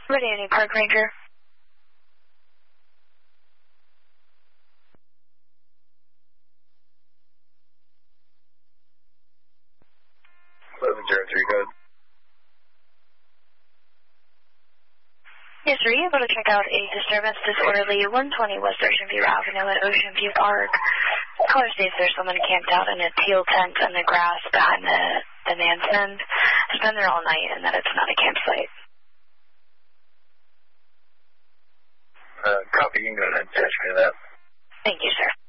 Ready, any park ranger? Good. Yes, were you able to check out a disturbance disorderly 120 West Ocean View Avenue at Ocean View Park? Caller states there's someone camped out in a teal tent in the grass behind the mansion. Has been there all night and that it's not a campsite. Copy, you can go ahead and attach me to that. Thank you, sir.